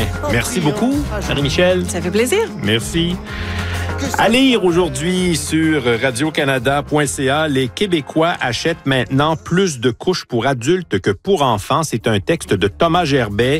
Merci beaucoup, Marie-Michel. Ça fait plaisir. Merci. À lire aujourd'hui sur radiocanada.ca, les Québécois achètent maintenant plus de couches pour adultes que pour enfants. C'est un texte de Thomas Gerbet.